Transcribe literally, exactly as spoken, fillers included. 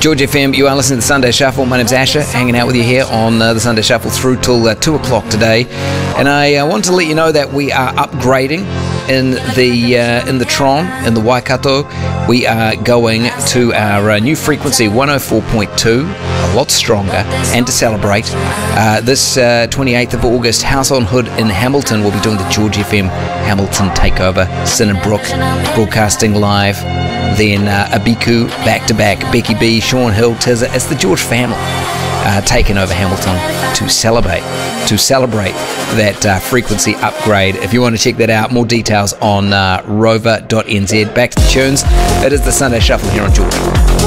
George F M, you are listening to the Sunday Shuffle. My name's Asher, hanging out with you here on uh, the Sunday Shuffle through till uh, two o'clock today. And I uh, want to let you know that we are upgrading in the uh, in the Tron, in the Waikato. We are going to our uh, new frequency, one oh four point two, a lot stronger. And to celebrate, uh, this uh, twenty-eighth of August, House on Hood in Hamilton will be doing the George F M Hamilton takeover. Sin and Brooke broadcasting live. Then uh, Abiku back-to-back, Becky B, Sean Hill, Tizza. It's the George family uh, taking over Hamilton to celebrate to celebrate that uh, frequency upgrade. If you want to check that out, more details on uh, rover dot n z. Back to the tunes. It is the Sunday Shuffle here on George.